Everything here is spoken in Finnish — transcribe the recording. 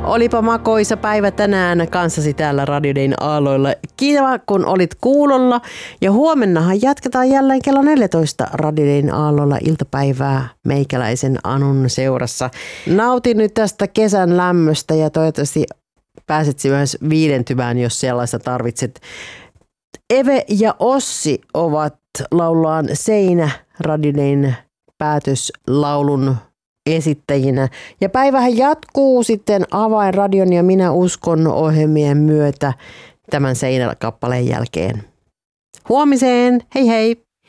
Olipa makoisa päivä tänään kanssasi täällä Radio Dayn aalloilla. Kiitos kun olit kuulolla ja huomennahan jatketaan jälleen kello 14 Radio Dayn aalloilla iltapäivää meikäläisen Anun seurassa. Nautin nyt tästä kesän lämmöstä ja toivottavasti pääset myös viidentymään, jos sellaista tarvitset. Eve ja Ossi ovat laullaan Seinä Radio Dayn päätöslaulun esittäjinä. Ja päivähän jatkuu sitten Avainradion ja Minä uskon ohjelmien myötä tämän Seinä-kappaleen jälkeen. Huomiseen! Hei hei!